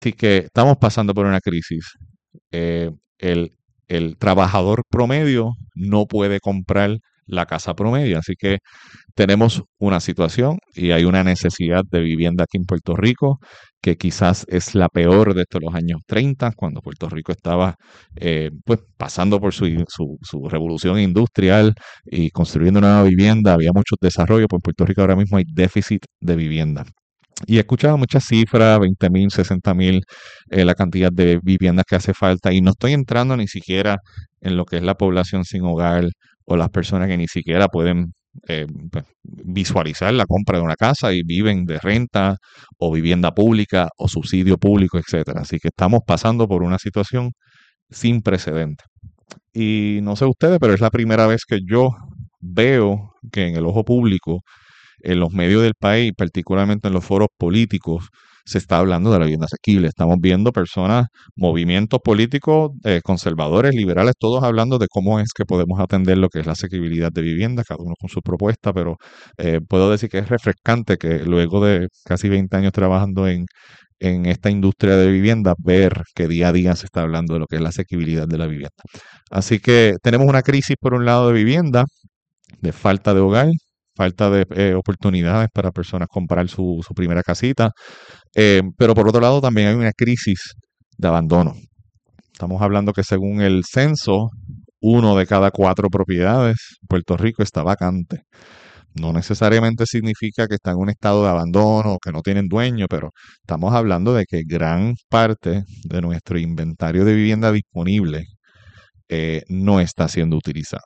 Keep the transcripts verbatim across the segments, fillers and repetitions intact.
Así que estamos pasando por una crisis. Eh, el, el trabajador promedio no puede comprar la casa promedio, así que tenemos una situación y hay una necesidad de vivienda aquí en Puerto Rico que quizás es la peor desde los años treinta, cuando Puerto Rico estaba eh, pues pasando por su, su, su revolución industrial y construyendo una nueva vivienda. Había muchos desarrollos, pues en Puerto Rico ahora mismo hay déficit de vivienda. Y he escuchado muchas cifras, veinte mil, sesenta mil, eh, la cantidad de viviendas que hace falta. Y no estoy entrando ni siquiera en lo que es la población sin hogar o las personas que ni siquiera pueden eh, pues, visualizar la compra de una casa y viven de renta o vivienda pública o subsidio público, etcétera. Así que estamos pasando por una situación sin precedentes. Y no sé ustedes, pero es la primera vez que yo veo que en el ojo público, en los medios del país, particularmente en los foros políticos, se está hablando de la vivienda asequible. Estamos viendo personas, movimientos políticos, eh, conservadores, liberales, todos hablando de cómo es que podemos atender lo que es la asequibilidad de vivienda, cada uno con su propuesta, pero eh, puedo decir que es refrescante que luego de casi veinte años trabajando en, en esta industria de vivienda, ver que día a día se está hablando de lo que es la asequibilidad de la vivienda. Así que tenemos una crisis por un lado de vivienda, de falta de hogar, falta de eh, oportunidades para personas comprar su, su primera casita, eh, pero por otro lado también hay una crisis de abandono. Estamos hablando que según el censo, uno de cada cuatro propiedades en Puerto Rico está vacante. No necesariamente significa que está en un estado de abandono, que no tienen dueño, pero estamos hablando de que gran parte de nuestro inventario de vivienda disponible eh, no está siendo utilizado.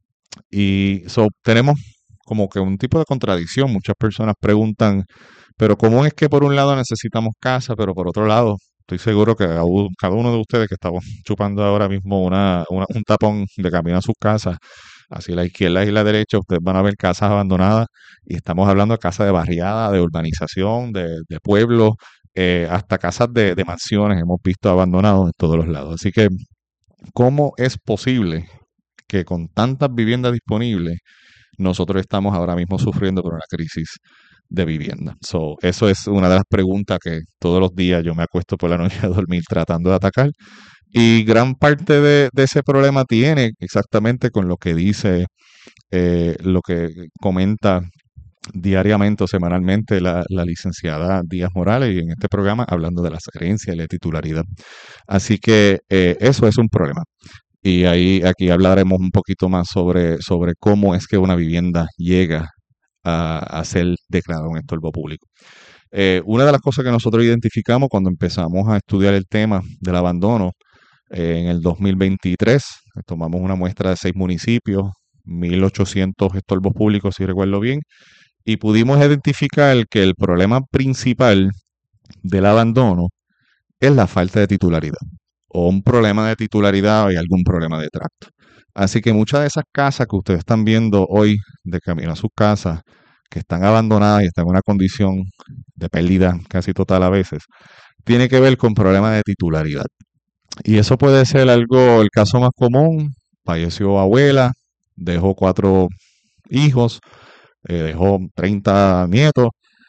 Y so, tenemos como que un tipo de contradicción. Muchas personas preguntan, pero ¿cómo es que por un lado necesitamos casa, pero por otro lado, estoy seguro que cada u- cada uno de ustedes que estamos chupando ahora mismo una, una- un tapón de camino a sus casas, hacia la izquierda y la derecha, ustedes van a ver casas abandonadas y estamos hablando de casas de barriada, de urbanización, de, de pueblos, eh, hasta casas de, de mansiones hemos visto abandonados en todos los lados. Así que, ¿cómo es posible que con tantas viviendas disponibles nosotros estamos ahora mismo sufriendo por una crisis de vivienda? So, eso es una de las preguntas que todos los días yo me acuesto por la noche a dormir tratando de atacar. Y gran parte de, de ese problema tiene exactamente con lo que dice, eh, lo que comenta diariamente o semanalmente la, la licenciada Díaz Morales y en este programa hablando de las herencias y la titularidad. Así que eh, eso es un problema. Y ahí aquí hablaremos un poquito más sobre, sobre cómo es que una vivienda llega a, a ser declarada un estorbo público. Eh, una de las cosas que nosotros identificamos cuando empezamos a estudiar el tema del abandono eh, en el dos mil veintitrés, tomamos una muestra de seis municipios, mil ochocientos estorbos públicos, si recuerdo bien, y pudimos identificar que el problema principal del abandono es la falta de titularidad o un problema de titularidad o algún problema de tracto. Así que muchas de esas casas que ustedes están viendo hoy de camino a sus casas, que están abandonadas y están en una condición de pérdida casi total a veces, tiene que ver con problemas de titularidad. Y eso puede ser algo, el caso más común, falleció abuela, dejó cuatro hijos, eh, dejó treinta nietos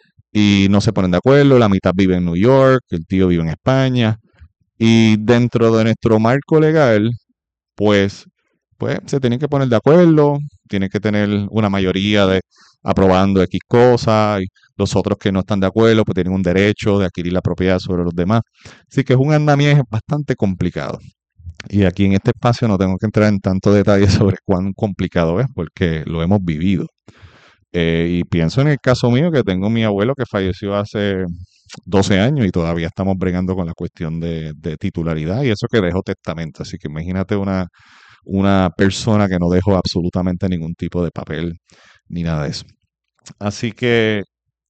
y no se ponen de acuerdo, la mitad vive en New York, el tío vive en España, y dentro de nuestro marco legal, pues, pues se tienen que poner de acuerdo, tienen que tener una mayoría de aprobando X cosas, y los otros que no están de acuerdo, pues tienen un derecho de adquirir la propiedad sobre los demás. Así que es un andamiaje bastante complicado. Y aquí en este espacio no tengo que entrar en tanto detalle sobre cuán complicado es, porque lo hemos vivido. Eh, y pienso en el caso mío que tengo mi abuelo que falleció hace doce años y todavía estamos bregando con la cuestión de, de titularidad y eso que dejó testamento. Así que imagínate una, una persona que no dejó absolutamente ningún tipo de papel ni nada de eso. Así que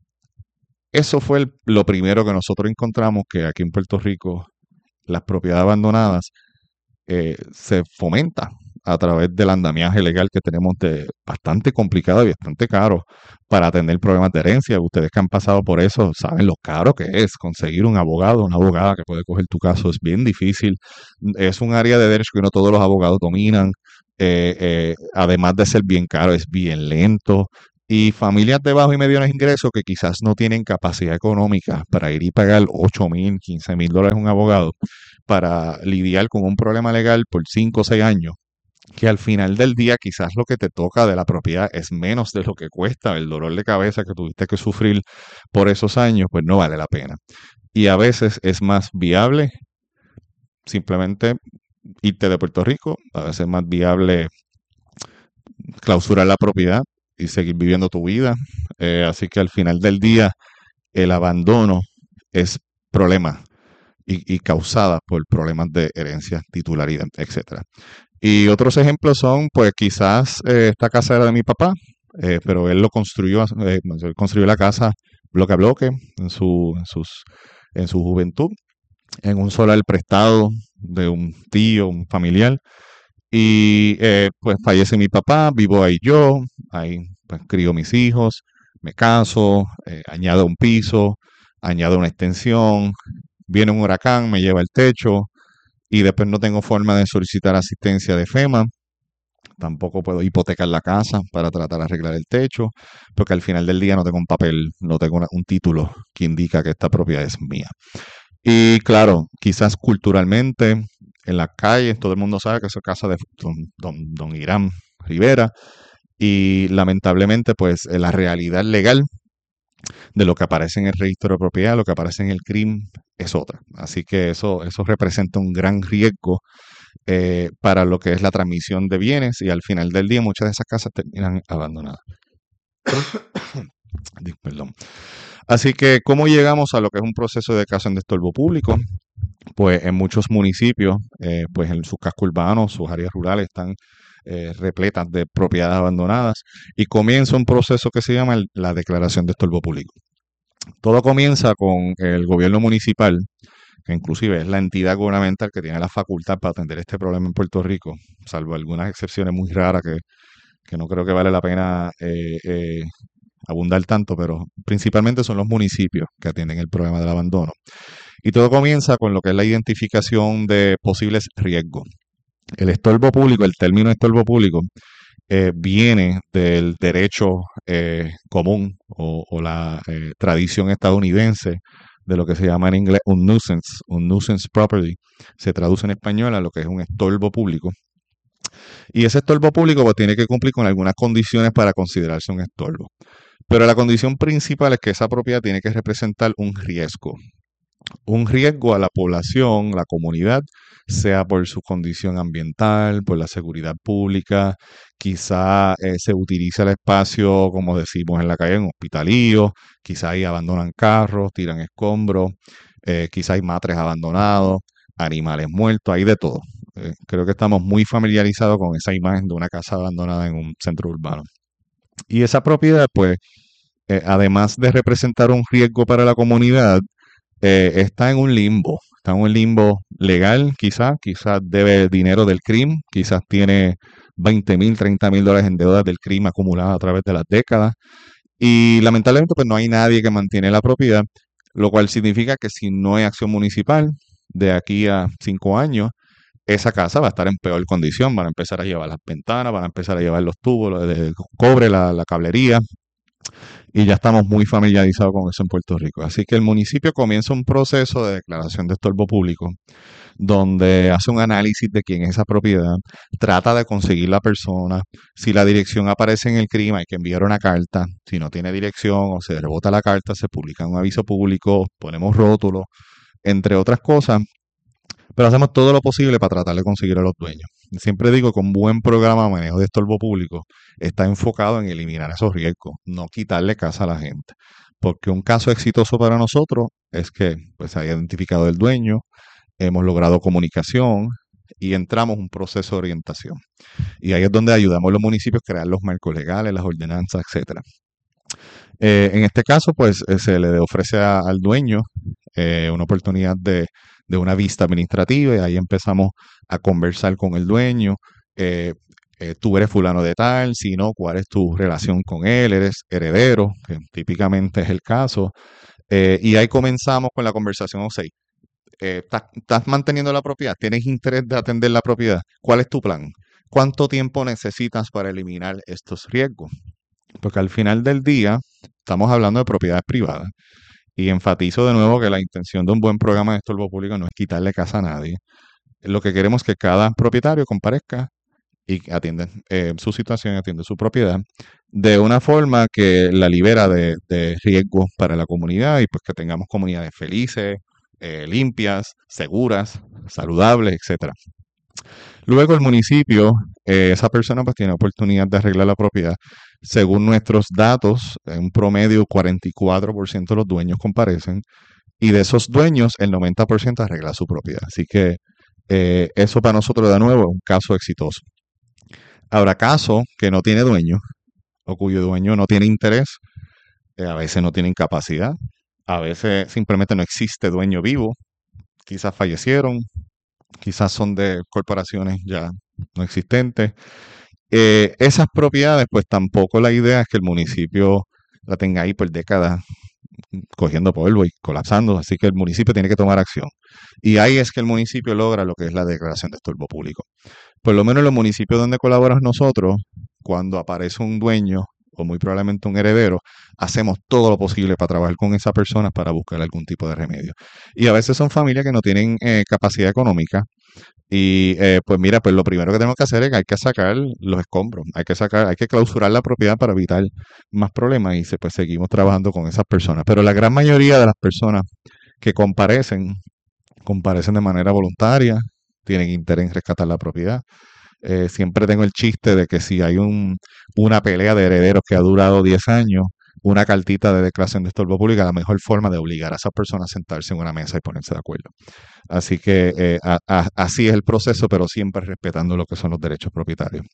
eso fue el- lo primero que nosotros encontramos, que aquí en Puerto Rico las propiedades abandonadas eh, se fomenta a través del andamiaje legal que tenemos de bastante complicado y bastante caro para atender problemas de herencia. Ustedes que han pasado por eso saben lo caro que es conseguir un abogado, una abogada que puede coger tu caso. Es bien difícil. Es un área de derecho que no todos los abogados dominan. Eh, eh, además de ser bien caro, es bien lento. Y familias de bajos y medianos ingresos que quizás no tienen capacidad económica para ir y pagar ocho mil, quince mil dólares a un abogado para lidiar con un problema legal por cinco o seis años, que al final del día quizás lo que te toca de la propiedad es menos de lo que cuesta el dolor de cabeza que tuviste que sufrir por esos años, pues no vale la pena. Y a veces es más viable simplemente irte de Puerto Rico, a veces es más viable clausurar la propiedad y seguir viviendo tu vida. Eh, así que al final del día el abandono es problema y, y causada por problemas de herencia, titularidad, etcétera. Y otros ejemplos son, pues quizás eh, esta casa era de mi papá, eh, pero él lo construyó, eh, él construyó la casa bloque a bloque en su, en sus, en su juventud, en un solar prestado de un tío, un familiar. Y eh, pues fallece mi papá, vivo ahí yo, ahí pues crío mis hijos, me caso, eh, añado un piso, añado una extensión, viene un huracán, me lleva el techo y después no tengo forma de solicitar asistencia de FEMA, tampoco puedo hipotecar la casa para tratar de arreglar el techo, porque al final del día no tengo un papel, no tengo una- un título que indica que esta propiedad es mía. Y claro, quizás culturalmente, en las calles, todo el mundo sabe que eso es casa de don, don- don Irán Rivera. Y lamentablemente, pues eh, la realidad legal de lo que aparece en el registro de propiedad, lo que aparece en el C R I M, es otra. Así que eso, eso representa un gran riesgo eh, para lo que es la transmisión de bienes y al final del día muchas de esas casas terminan abandonadas. Di- Perdón. Así que, ¿cómo llegamos a lo que es un proceso de casa en estorbo público? Pues en muchos municipios, eh, pues en sus cascos urbanos, sus áreas rurales están eh, repletas de propiedades abandonadas y comienza un proceso que se llama el- la declaración de estorbo público. Todo comienza con el gobierno municipal, que inclusive es la entidad gubernamental que tiene la facultad para atender este problema en Puerto Rico, salvo algunas excepciones muy raras que, que no creo que vale la pena eh, eh, abundar tanto, pero principalmente son los municipios que atienden el problema del abandono. Y todo comienza con lo que es la identificación de posibles riesgos. El estorbo público, el término estorbo público, eh, viene del derecho eh, común o, o la eh, tradición estadounidense de lo que se llama en inglés un nuisance, un nuisance property. Se traduce en español a lo que es un estorbo público. Y ese estorbo público pues, tiene que cumplir con algunas condiciones para considerarse un estorbo. Pero la condición principal es que esa propiedad tiene que representar un riesgo. Un riesgo a la población, la comunidad, sea por su condición ambiental, por la seguridad pública, quizá eh, se utiliza el espacio, como decimos en la calle, en hospitalillos, quizá ahí abandonan carros, tiran escombros, eh, quizá hay matres abandonados, animales muertos, hay de todo. Eh, creo que estamos muy familiarizados con esa imagen de una casa abandonada en un centro urbano. Y esa propiedad, pues, eh, además de representar un riesgo para la comunidad, eh, está en un limbo, está en un limbo legal, quizás, quizás debe dinero del crimen, quizás tiene veinte mil, treinta mil dólares en deudas del crimen acumuladas a través de las décadas. Y lamentablemente, pues no hay nadie que mantiene la propiedad, lo cual significa que si no hay acción municipal de aquí a cinco años, esa casa va a estar en peor condición, van a empezar a llevar las ventanas, van a empezar a llevar los tubos, lo de cobre, la, la cablería, y ya estamos muy familiarizados con eso en Puerto Rico. Así que el municipio comienza un proceso de declaración de estorbo público, donde hace un análisis de quién es esa propiedad, trata de conseguir la persona, si la dirección aparece en el crimen hay que enviar una carta, si no tiene dirección o se rebota la carta, se publica un aviso público, ponemos rótulos, entre otras cosas, pero hacemos todo lo posible para tratar de conseguir a los dueños. Siempre digo que un buen programa de manejo de estorbo público está enfocado en eliminar esos riesgos, no quitarle casa a la gente. Porque un caso exitoso para nosotros es que pues, se ha identificado el dueño, hemos logrado comunicación y entramos en un proceso de orientación. Y ahí es donde ayudamos a los municipios a crear los marcos legales, las ordenanzas, etcétera. Eh, en este caso, pues eh, se le ofrece a- al dueño eh, una oportunidad de, de una vista administrativa y ahí empezamos a conversar con el dueño. eh, eh, Tú eres fulano de tal, si no, cuál es tu relación con él, eres heredero, que típicamente es el caso. Eh, y ahí comenzamos con la conversación, o sea, eh, ¿estás, estás manteniendo la propiedad? ¿Tienes interés de atender la propiedad? ¿Cuál es tu plan? ¿Cuánto tiempo necesitas para eliminar estos riesgos? Porque al final del día estamos hablando de propiedades privadas. Y enfatizo de nuevo que la intención de un buen programa de estorbo público no es quitarle casa a nadie. Lo que queremos es que cada propietario comparezca y atiende eh, su situación, atiende su propiedad de una forma que la libera de, de riesgos para la comunidad y pues que tengamos comunidades felices, eh, limpias, seguras, saludables, etcétera. Luego el municipio, eh, esa persona pues tiene oportunidad de arreglar la propiedad. Según nuestros datos, en un promedio cuarenta y cuatro por ciento de los dueños comparecen y de esos dueños el noventa por ciento arregla su propiedad. Así que eh, eso para nosotros de nuevo es un caso exitoso. Habrá casos que no tiene dueño o cuyo dueño no tiene interés, eh, a veces no tienen capacidad, a veces simplemente no existe dueño vivo, quizás fallecieron, quizás son de corporaciones ya no existentes. Eh, esas propiedades, pues tampoco la idea es que el municipio la tenga ahí por décadas cogiendo polvo y colapsando, así que el municipio tiene que tomar acción. Y ahí es que el municipio logra lo que es la declaración de estorbo público. Por lo menos en los municipios donde colaboramos nosotros, cuando aparece un dueño o muy probablemente un heredero, hacemos todo lo posible para trabajar con esa persona para buscar algún tipo de remedio. Y a veces son familias que no tienen eh, capacidad económica y eh, pues mira, pues lo primero que tenemos que hacer es que hay que sacar los escombros, hay que sacar, hay que clausurar la propiedad para evitar más problemas y se, pues seguimos trabajando con esas personas. Pero la gran mayoría de las personas que comparecen, comparecen de manera voluntaria, tienen interés en rescatar la propiedad. Eh, siempre tengo el chiste de que si hay un, una pelea de herederos que ha durado diez años, una cartita de declaración de estorbo público es la mejor forma de obligar a esas personas a sentarse en una mesa y ponerse de acuerdo. Así que eh, a, a, así es el proceso, pero siempre respetando lo que son los derechos propietarios.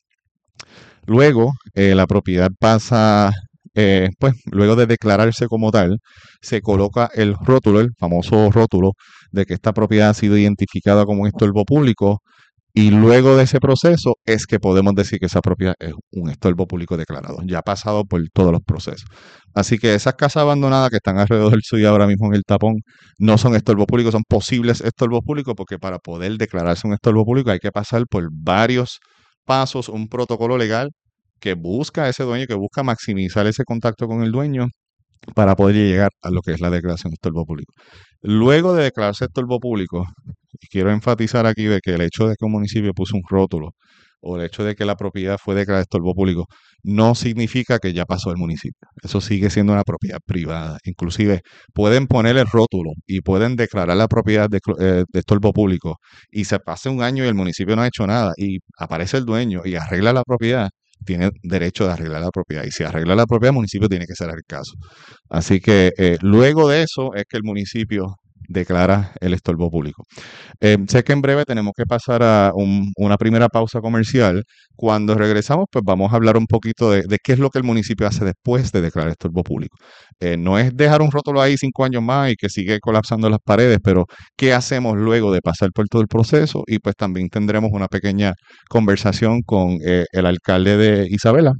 Luego, eh, la propiedad pasa, eh, pues, luego de declararse como tal, se coloca el rótulo, el famoso rótulo de que esta propiedad ha sido identificada como un estorbo público. Y luego de ese proceso es que podemos decir que esa propiedad es un estorbo público declarado. Ya ha pasado por todos los procesos. Así que esas casas abandonadas que están alrededor del suyo ahora mismo en el tapón no son estorbo públicos, son posibles estorbos públicos porque para poder declararse un estorbo público hay que pasar por varios pasos, un protocolo legal que busca a ese dueño, que busca maximizar ese contacto con el dueño para poder llegar a lo que es la declaración de estorbo público. Luego de declararse estorbo público, y quiero enfatizar aquí de que el hecho de que un municipio puso un rótulo o el hecho de que la propiedad fue declarada estorbo público no significa que ya pasó el municipio. Eso sigue siendo una propiedad privada. Inclusive pueden poner el rótulo y pueden declarar la propiedad de, eh, de estorbo público y se pase un año y el municipio no ha hecho nada y aparece el dueño y arregla la propiedad, tiene derecho de arreglar la propiedad. Y si arregla la propiedad, el municipio tiene que cerrar el caso. Así que eh, luego de eso es que el municipio declara el estorbo público. Eh, sé que en breve tenemos que pasar a un, una primera pausa comercial. Cuando regresamos, pues vamos a hablar un poquito de, de qué es lo que el municipio hace después de declarar estorbo público. Eh, no es dejar un rótulo ahí cinco años más y que sigue colapsando las paredes, pero qué hacemos luego de pasar por todo el proceso y pues también tendremos una pequeña conversación con eh, el alcalde de Isabela,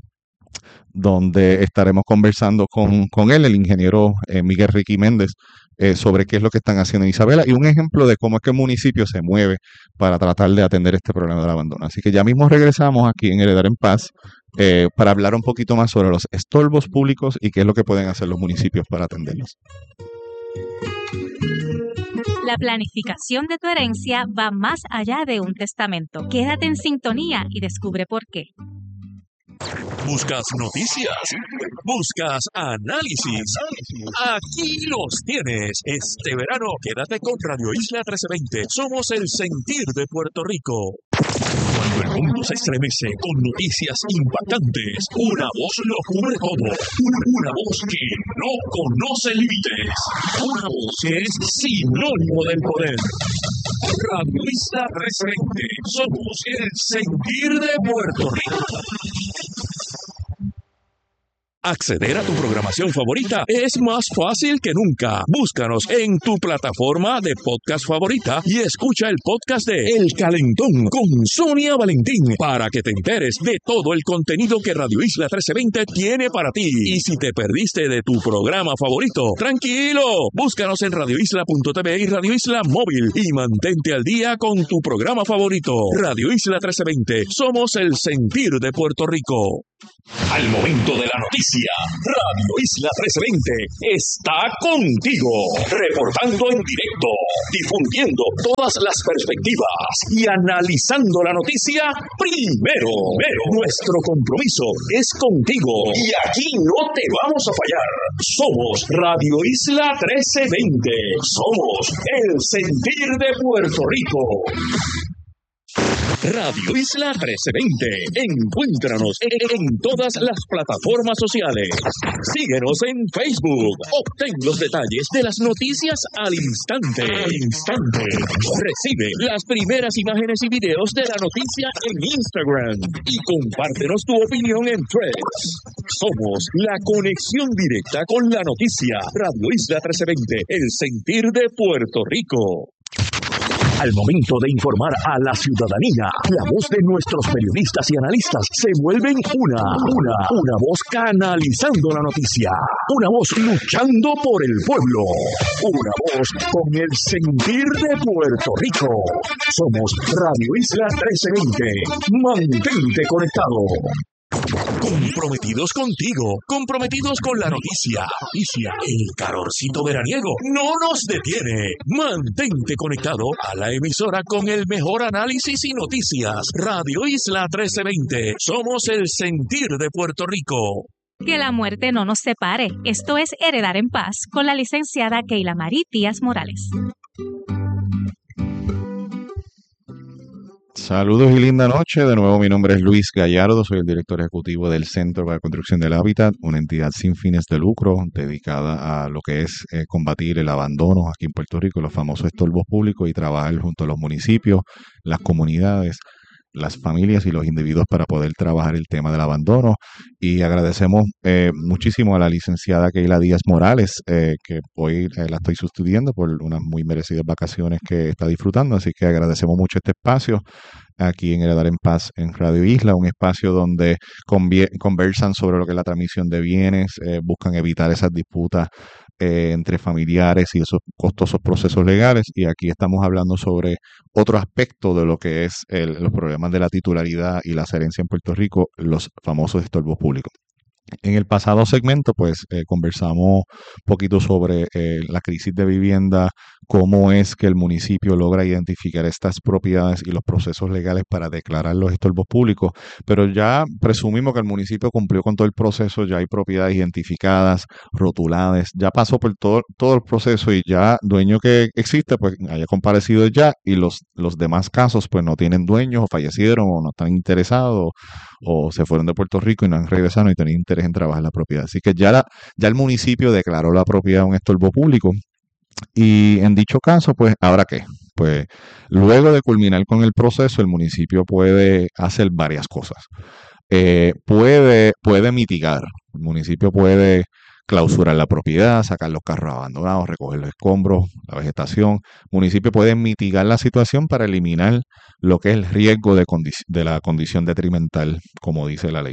donde estaremos conversando con, con él, el ingeniero eh, Miguel Ricky Méndez, eh, sobre qué es lo que están haciendo en Isabela y un ejemplo de cómo es que el municipio se mueve para tratar de atender este problema del abandono. Así que ya mismo regresamos aquí en Heredar en Paz eh, para hablar un poquito más sobre los estorbos públicos y qué es lo que pueden hacer los municipios para atenderlos. La planificación de tu herencia va más allá de un testamento. Quédate en sintonía y descubre por qué. ¿Buscas noticias? ¿Buscas análisis? Aquí los tienes. Este verano quédate con Radio Isla trece veinte. Somos el sentir de Puerto Rico. Cuando el mundo se estremece con noticias impactantes, una voz lo cubre todo. Una, una voz que no conoce límites. Una voz que es sinónimo del poder. Radio Isla trece veinte. Somos el sentir de Puerto Rico. Acceder a tu programación favorita es más fácil que nunca. Búscanos en tu plataforma de podcast favorita y escucha el podcast de El Calentón con Sonia Valentín para que te enteres de todo el contenido que Radio Isla trece veinte tiene para ti. Y si te perdiste de tu programa favorito, tranquilo, búscanos en radio isla punto t v y Radio Isla Móvil y mantente al día con tu programa favorito. Radio Isla trece veinte, somos el sentir de Puerto Rico. Al momento de la noticia, Radio Isla trece veinte está contigo, reportando en directo, difundiendo todas las perspectivas y analizando la noticia primero. Pero nuestro compromiso es contigo y aquí no te vamos a fallar. Somos Radio Isla trece veinte, somos el sentir de Puerto Rico. Radio Isla trece veinte. Encuéntranos en todas las plataformas sociales. Síguenos en Facebook. Obtén los detalles de las noticias al instante. Al instante. Recibe las primeras imágenes y videos de la noticia en Instagram. Y compártenos tu opinión en Threads. Somos la conexión directa con la noticia. Radio Isla trece veinte. El sentir de Puerto Rico. Al momento de informar a la ciudadanía, la voz de nuestros periodistas y analistas se vuelven una, una, una voz canalizando la noticia, una voz luchando por el pueblo, una voz con el sentir de Puerto Rico. Somos Radio Isla trece veinte. Mantente conectado. Comprometidos contigo, comprometidos con la noticia. Noticia, el calorcito veraniego no nos detiene. Mantente conectado a la emisora con el mejor análisis y noticias. Radio Isla trece veinte. Somos el sentir de Puerto Rico. Que la muerte no nos separe. Esto es Heredar en Paz con la licenciada Keila Marí Díaz Morales. Saludos y linda noche. De nuevo, mi nombre es Luis Gallardo, soy el director ejecutivo del Centro para la Construcción del Hábitat, una entidad sin fines de lucro dedicada a lo que es eh, combatir el abandono aquí en Puerto Rico, los famosos estorbos públicos, y trabajar junto a los municipios, las comunidades, las familias y los individuos para poder trabajar el tema del abandono. Y agradecemos eh, muchísimo a la licenciada Keila Díaz Morales, eh, que hoy eh, la estoy sustituyendo por unas muy merecidas vacaciones que está disfrutando, así que agradecemos mucho este espacio aquí en Heredar en Paz en Radio Isla, un espacio donde convie- conversan sobre lo que es la transmisión de bienes, eh, buscan evitar esas disputas eh, entre familiares y esos costosos procesos legales, y aquí estamos hablando sobre otro aspecto de lo que es el, los problemas de la titularidad y la herencia en Puerto Rico, los famosos estorbos públicos. En el pasado segmento, pues, eh, conversamos un poquito sobre eh, la crisis de vivienda, cómo es que el municipio logra identificar estas propiedades y los procesos legales para declarar los estorbos públicos, pero ya presumimos que el municipio cumplió con todo el proceso, ya hay propiedades identificadas, rotuladas, ya pasó por todo, todo el proceso y ya dueño que existe, pues, haya comparecido ya, y los, los demás casos, pues, no tienen dueños o fallecieron o no están interesados o se fueron de Puerto Rico y no han regresado y tienen interés en trabajar la propiedad. Así que ya, la, ya el municipio declaró la propiedad un estorbo público, y en dicho caso, pues, ¿ahora qué? Pues luego de culminar con el proceso, el municipio puede hacer varias cosas. Eh, puede, puede mitigar, el municipio puede clausurar la propiedad, sacar los carros abandonados, recoger los escombros, la vegetación. El municipio puede mitigar la situación para eliminar lo que es el riesgo de, condi- de la condición detrimental, como dice la ley.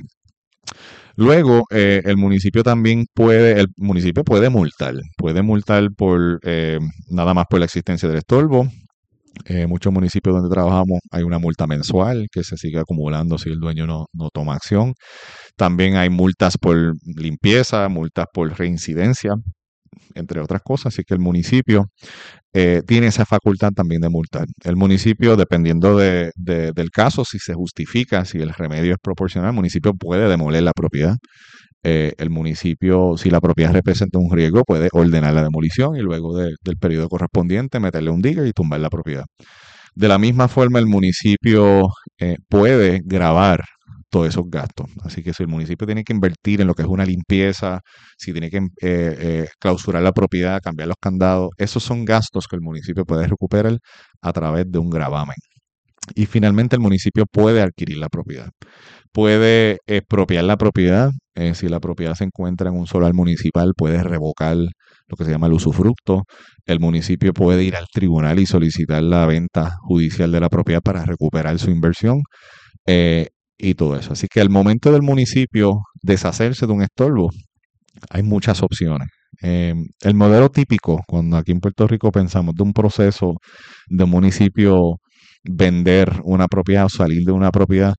Luego, eh, el municipio también puede, el municipio puede multar, puede multar por eh, nada más por la existencia del estorbo. Eh, muchos municipios donde trabajamos hay una multa mensual que se sigue acumulando si el dueño no, no toma acción. También hay multas por limpieza, multas por reincidencia, entre otras cosas. Así que el municipio eh, tiene esa facultad también de multar. El municipio, dependiendo de, de, del caso, si se justifica, si el remedio es proporcional, el municipio puede demoler la propiedad. Eh, el municipio, si la propiedad representa un riesgo, puede ordenar la demolición y luego de, del periodo correspondiente meterle un digger y tumbar la propiedad. De la misma forma, el municipio eh, puede gravar todos esos gastos. Así que si el municipio tiene que invertir en lo que es una limpieza, si tiene que eh, eh, clausurar la propiedad, cambiar los candados, esos son gastos que el municipio puede recuperar a través de un gravamen. Y finalmente el municipio puede adquirir la propiedad. Puede expropiar la propiedad. Eh, si la propiedad se encuentra en un solar municipal, puede revocar lo que se llama el usufructo. El municipio puede ir al tribunal y solicitar la venta judicial de la propiedad para recuperar su inversión eh, y todo eso. Así que al momento del municipio deshacerse de un estorbo, hay muchas opciones. Eh, el modelo típico, cuando aquí en Puerto Rico pensamos de un proceso de un municipio vender una propiedad o salir de una propiedad,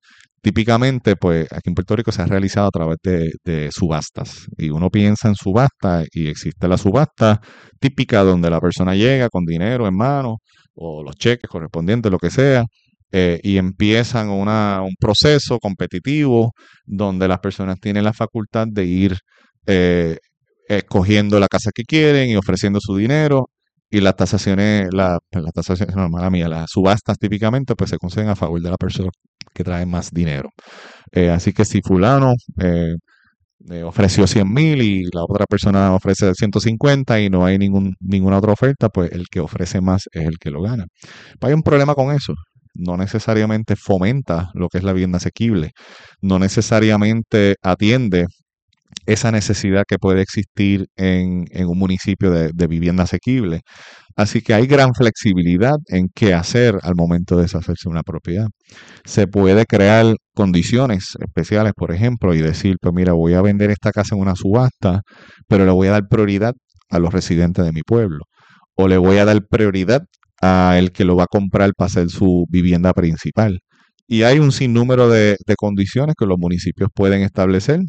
típicamente, pues aquí en Puerto Rico se ha realizado a través de, de subastas. Y uno piensa en subasta y existe la subasta típica donde la persona llega con dinero en mano o los cheques correspondientes, lo que sea, eh, y empiezan una, un proceso competitivo donde las personas tienen la facultad de ir eh, escogiendo la casa que quieren y ofreciendo su dinero. Y las tasaciones, la, las tasaciones, no, mala mía, las subastas típicamente pues se conceden a favor de la persona que trae más dinero. Eh, así que si fulano eh, eh, ofreció cien mil y la otra persona ofrece ciento cincuenta y no hay ningún, ninguna otra oferta, pues el que ofrece más es el que lo gana. Pero hay un problema con eso. No necesariamente fomenta lo que es la vivienda asequible. No necesariamente atiende esa necesidad que puede existir en, en un municipio de, de vivienda asequible. Así que hay gran flexibilidad en qué hacer al momento de deshacerse de una propiedad. Se puede crear condiciones especiales, por ejemplo, y decir, pues mira, voy a vender esta casa en una subasta, pero le voy a dar prioridad a los residentes de mi pueblo. O le voy a dar prioridad a el que lo va a comprar para hacer su vivienda principal. Y hay un sinnúmero de, de condiciones que los municipios pueden establecer.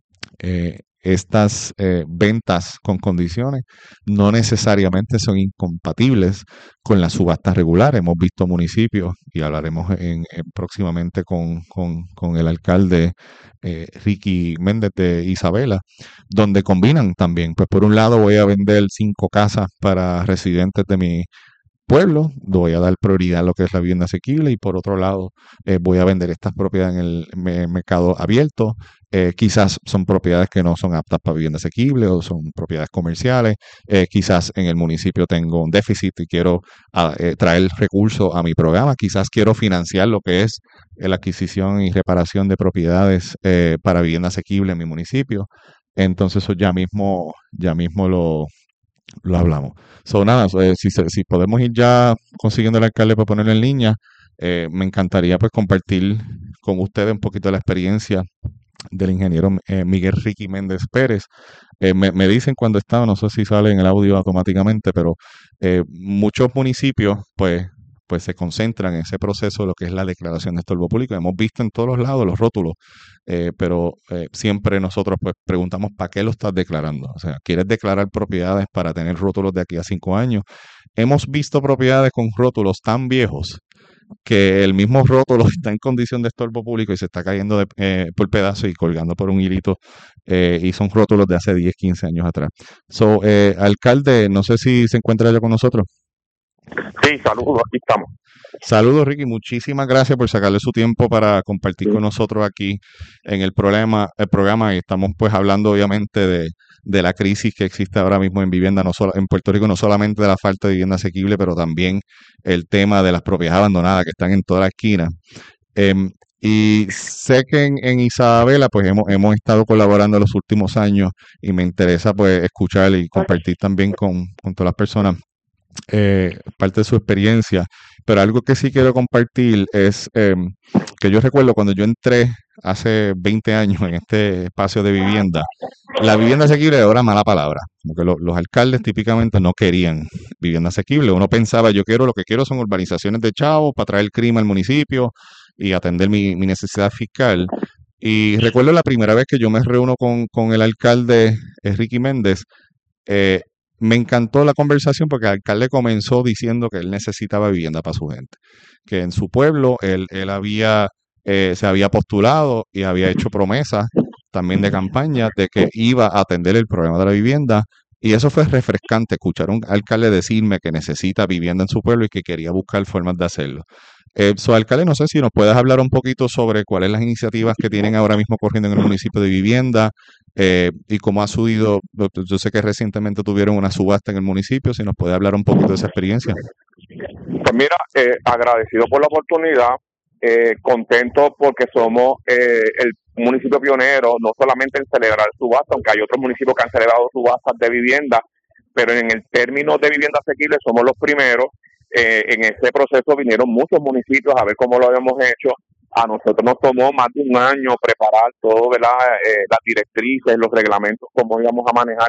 Eh, estas eh, ventas con condiciones no necesariamente son incompatibles con las subastas regulares. Hemos visto municipios, y hablaremos en, en próximamente con, con, con el alcalde eh, Ricky Méndez de Isabela, donde combinan también, pues por un lado voy a vender cinco casas para residentes de mi pueblo, voy a dar prioridad a lo que es la vivienda asequible y por otro lado eh, voy a vender estas propiedades en el me- mercado abierto. Eh, quizás son propiedades que no son aptas para vivienda asequible o son propiedades comerciales. Eh, quizás en el municipio tengo un déficit y quiero a, eh, traer recursos a mi programa. Quizás quiero financiar lo que es la adquisición y reparación de propiedades eh, para vivienda asequible en mi municipio. Entonces eso ya mismo, ya mismo lo lo hablamos. So, nada, so, eh, si, se- si podemos ir ya consiguiendo el alcalde para ponerlo en línea, eh, me encantaría pues compartir con ustedes un poquito de la experiencia del ingeniero eh, Miguel Ricky Méndez Pérez. Eh, me, me dicen cuando está, no sé si sale en el audio automáticamente, pero eh, muchos municipios pues, pues se concentran en ese proceso de lo que es la declaración de estorbo público. Hemos visto en todos los lados los rótulos, eh, pero eh, siempre nosotros pues preguntamos ¿para qué lo estás declarando? O sea, ¿quieres declarar propiedades para tener rótulos de aquí a cinco años? Hemos visto propiedades con rótulos tan viejos que el mismo rótulo está en condición de estorbo público y se está cayendo de, eh, por pedazos y colgando por un hilito, eh, y son rótulos de hace diez, quince años atrás. So, eh, alcalde, no sé si se encuentra ya con nosotros. Sí, saludos, aquí estamos. Saludos, Ricky. Muchísimas gracias por sacarle su tiempo para compartir con nosotros aquí en el programa. El programa y estamos pues hablando obviamente de, de la crisis que existe ahora mismo en vivienda, no solo en Puerto Rico, no solamente de la falta de vivienda asequible, pero también el tema de las propiedades abandonadas que están en toda la esquina. Em, y sé que en, en Isabela pues hemos, hemos estado colaborando en los últimos años y me interesa pues escuchar y compartir también con, con todas las personas eh, parte de su experiencia, pero algo que sí quiero compartir es eh, que yo recuerdo cuando yo entré hace veinte años en este espacio de vivienda, la vivienda asequible era mala palabra, como que lo- los alcaldes típicamente no querían vivienda asequible. Uno pensaba, yo quiero, lo que quiero son urbanizaciones de chavos para traer crimen al municipio y atender mi, mi necesidad fiscal. Y recuerdo la primera vez que yo me reúno con, con el alcalde eh, Ricky Méndez, eh, me encantó la conversación porque el alcalde comenzó diciendo que él necesitaba vivienda para su gente, que en su pueblo él, él había, eh, se había postulado y había hecho promesas también de campaña de que iba a atender el problema de la vivienda. Y eso fue refrescante, escuchar a un alcalde decirme que necesita vivienda en su pueblo y que quería buscar formas de hacerlo. Eh, so, alcalde, no sé si nos puedes hablar un poquito sobre cuáles las iniciativas que tienen ahora mismo corriendo en el municipio de vivienda, eh, y cómo ha subido. Yo yo sé que recientemente tuvieron una subasta en el municipio, si nos puede hablar un poquito de esa experiencia. Pues mira, eh, agradecido por la oportunidad, eh, contento porque somos eh, el municipio pionero, no solamente en celebrar subastas, aunque hay otros municipios que han celebrado subastas de vivienda, pero en el término de vivienda asequible somos los primeros. Eh, en ese proceso vinieron muchos municipios a ver cómo lo habíamos hecho. A nosotros nos tomó más de un año preparar todo, ¿verdad? Eh, las directrices, los reglamentos, cómo íbamos a manejar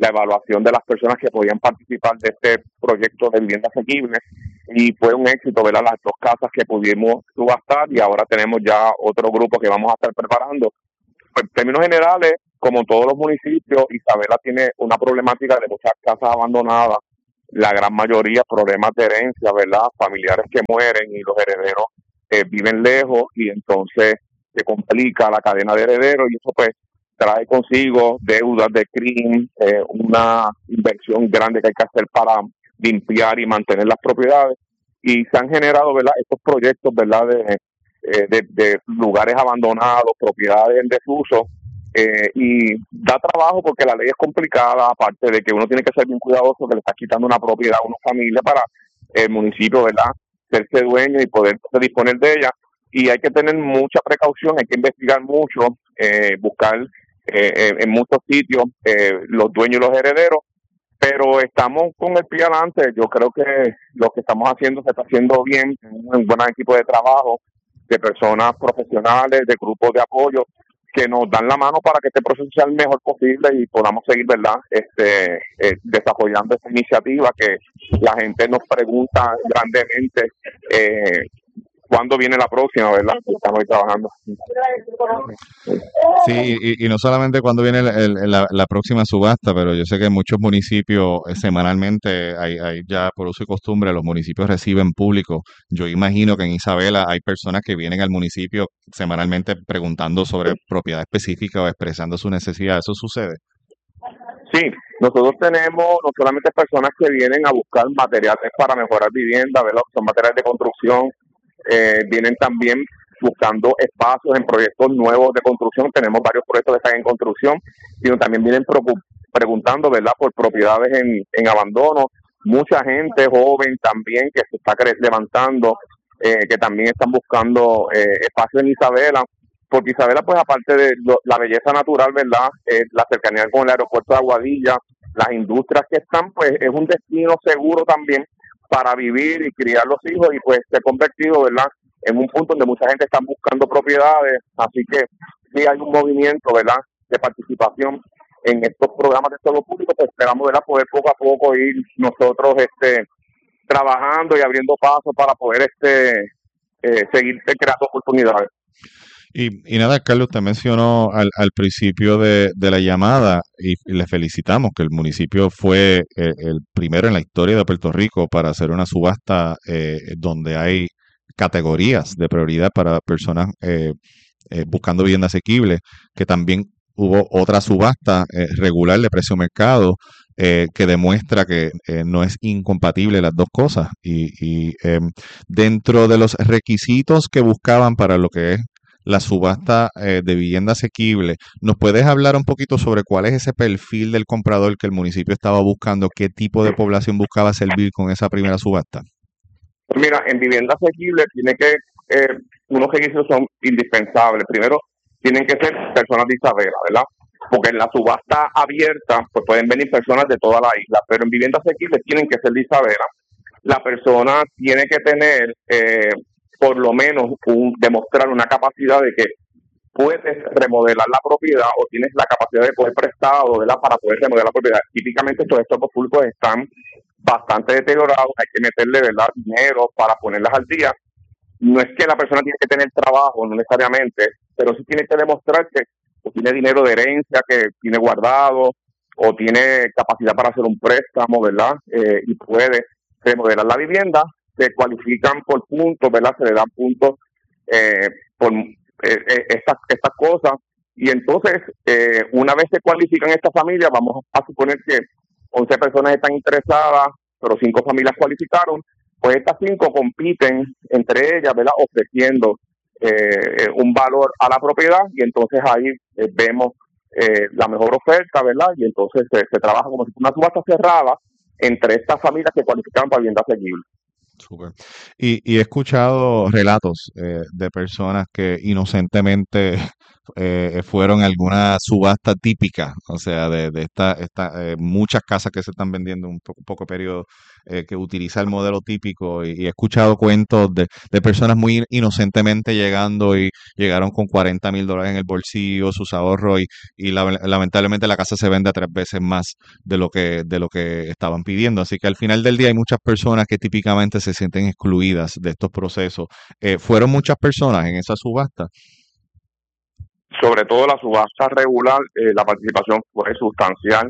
la evaluación de las personas que podían participar de este proyecto de vivienda asequible y fue un éxito, ¿verdad? Las dos casas que pudimos subastar y ahora tenemos ya otro grupo que vamos a estar preparando. Pues, en términos generales, como todos los municipios, Isabela tiene una problemática de muchas casas abandonadas, la gran mayoría problemas de herencia, ¿verdad? Familiares que mueren y los herederos eh, viven lejos y entonces se complica la cadena de herederos y eso pues trae consigo deudas de crimen, eh, una inversión grande que hay que hacer para limpiar y mantener las propiedades y se han generado, ¿verdad? Estos proyectos, ¿verdad? De, eh, de, de lugares abandonados, propiedades en desuso eh, y da trabajo porque la ley es complicada, aparte de que uno tiene que ser bien cuidadoso que le está quitando una propiedad a una familia para el municipio, ¿verdad? Serse dueño y poder disponer de ella y hay que tener mucha precaución, hay que investigar mucho, eh, buscar eh, en muchos sitios eh, los dueños y los herederos, pero estamos con el pie adelante. Yo creo que lo que estamos haciendo se está haciendo bien, un buen equipo de trabajo, de personas profesionales, de grupos de apoyo, que nos dan la mano para que este proceso sea el mejor posible y podamos seguir, ¿verdad? Este, eh, desarrollando esta iniciativa que la gente nos pregunta grandemente eh, cuándo viene la próxima, ¿verdad? Estamos ahí trabajando. Sí, y, y no solamente cuando viene el- el- la, la próxima subasta, pero yo sé que en muchos municipios eh, semanalmente, hay, hay ya por uso y costumbre, los municipios reciben público. Yo imagino que en Isabela hay personas que vienen al municipio semanalmente preguntando sobre propiedad específica o expresando su necesidad. ¿Eso sucede? Sí, nosotros tenemos no solamente personas que vienen a buscar materiales para mejorar vivienda, ¿verdad? Son materiales de construcción, eh, vienen también buscando espacios en proyectos nuevos de construcción. Tenemos varios proyectos que están en construcción, sino también vienen preocup- preguntando, ¿verdad?, por propiedades en, en abandono. Mucha gente joven también que se está cre- levantando, eh, que también están buscando eh, espacios en Isabela, porque Isabela, pues aparte de lo- la belleza natural, ¿verdad?, eh, la cercanía con el aeropuerto de Aguadilla, las industrias que están, pues es un destino seguro también para vivir y criar los hijos y pues se ha convertido, ¿verdad?, en un punto donde mucha gente está buscando propiedades, así que sí hay un movimiento, ¿verdad?, de participación en estos programas de salud público, pues esperamos, ¿verdad?, poder poco a poco ir nosotros este trabajando y abriendo pasos para poder este eh, seguir creando oportunidades. Y, y nada, Carlos, usted mencionó al, al principio de, de la llamada y, y le felicitamos que el municipio fue eh, el primero en la historia de Puerto Rico para hacer una subasta eh, donde hay categorías de prioridad para personas eh, eh, buscando vivienda asequible, que también hubo otra subasta eh, regular de precio mercado eh, que demuestra que eh, no es incompatible las dos cosas. Y, y eh, dentro de los requisitos que buscaban para lo que es la subasta eh, de vivienda asequible, ¿nos puedes hablar un poquito sobre cuál es ese perfil del comprador que el municipio estaba buscando? ¿Qué tipo de población buscaba servir con esa primera subasta? Pues mira, en vivienda asequible tiene que, eh, unos requisitos son indispensables. Primero, tienen que ser personas de Isabela, ¿verdad? Porque en la subasta abierta, pues pueden venir personas de toda la isla, pero en vivienda asequible tienen que ser de Isabela. La persona tiene que tener, eh, por lo menos, un, demostrar una capacidad de que puedes remodelar la propiedad o tienes la capacidad de poder prestado, ¿verdad?, para poder remodelar la propiedad. Típicamente estos estos públicos están bastante deteriorados, hay que meterle, ¿verdad?, dinero para ponerlas al día. No es que la persona tiene que tener trabajo, no necesariamente, pero sí tiene que demostrar que o tiene dinero de herencia que tiene guardado o tiene capacidad para hacer un préstamo, ¿verdad?, eh, y puede remodelar la vivienda. Se cualifican por puntos, ¿verdad?, se le dan puntos eh, por eh, eh, estas, estas cosas. Y entonces, eh, una vez se cualifican estas familias, vamos a suponer que once personas están interesadas, pero cinco familias cualificaron, pues estas cinco compiten entre ellas, ¿verdad?, ofreciendo eh, un valor a la propiedad y entonces ahí eh, vemos eh, la mejor oferta, ¿verdad? Y entonces se, se trabaja como si fuera una subasta cerrada entre estas familias que cualifican para vivienda asequible. Súper. Y, y he escuchado relatos eh, de personas que inocentemente eh, fueron a alguna subasta típica, o sea, de, de esta, esta, eh, muchas casas que se están vendiendo en un poco, poco periodo, eh, que utiliza el modelo típico y, y he escuchado cuentos de, de personas muy inocentemente llegando y llegaron con cuarenta mil dólares en el bolsillo, sus ahorros y, y la- lamentablemente la casa se vende a tres veces más de lo que, de lo que estaban pidiendo. Así que al final del día hay muchas personas que típicamente se sienten excluidas de estos procesos. Eh, ¿fueron muchas personas en esa subasta? Sobre todo la subasta regular, eh, la participación fue sustancial.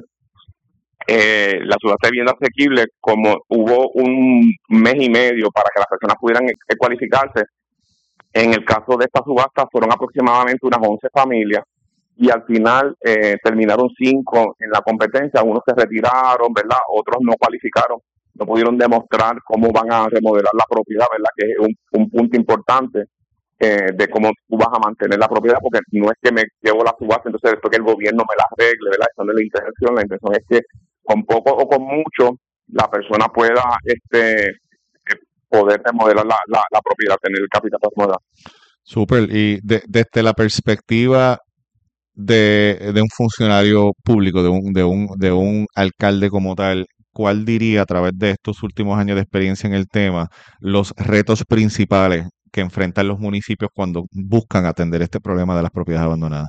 Eh, la subasta de vivienda asequible, como hubo un mes y medio para que las personas pudieran eh, cualificarse, en el caso de esta subasta fueron aproximadamente unas once familias y al final eh, terminaron cinco en la competencia, unos se retiraron, ¿verdad? Otros no cualificaron, no pudieron demostrar cómo van a remodelar la propiedad, ¿verdad? Que es un, un punto importante eh, de cómo tú vas a mantener la propiedad, porque no es que me llevo la subasta, entonces después que el gobierno me la arregle, ¿verdad? Esa no es la intención, la intención es que con poco o con mucho la persona pueda este eh, poder remodelar la, la, la propiedad, tener el capital para remodelar. Súper. Y de- desde la perspectiva de, de un funcionario público, de un, de un, de un alcalde como tal, ¿cuál diría a través de estos últimos años de experiencia en el tema los retos principales que enfrentan los municipios cuando buscan atender este problema de las propiedades abandonadas?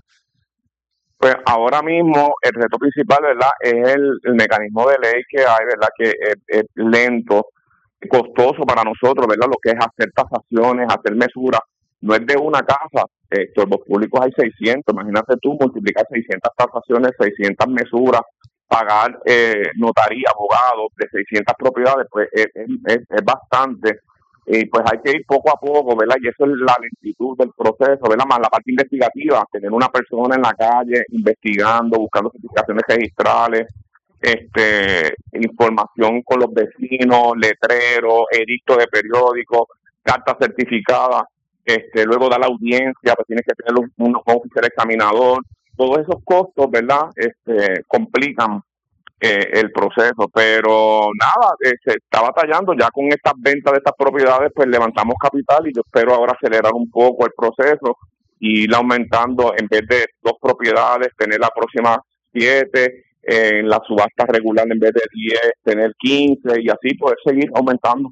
Pues ahora mismo el reto principal, ¿verdad? Es el, el mecanismo de ley que hay, ¿verdad? Que es, es lento, costoso para nosotros, ¿verdad? Lo que es hacer tasaciones, hacer mesuras, no es de una casa, eh, sorbos públicos hay seiscientos, imagínate tú multiplicar seiscientas tasaciones, seiscientas mesuras, pagar eh, notaría, abogados de seiscientas propiedades, pues es, es, es bastante. Y pues hay que ir poco a poco, ¿verdad? Y eso es la lentitud del proceso, ¿verdad? Más la parte investigativa, tener una persona en la calle investigando, buscando certificaciones registrales, este, información con los vecinos, letreros, edicto de periódicos, cartas certificadas, este, luego da la audiencia, pues tienes que tener un, un oficial examinador, todos esos costos, ¿verdad? Este, complican eh, el proceso, pero nada, eh, se está batallando ya con estas ventas de estas propiedades, pues levantamos capital y yo espero ahora acelerar un poco el proceso y ir aumentando, en vez de dos propiedades, tener la próxima siete, eh, en la subasta regular en vez de diez, tener quince y así poder seguir aumentando.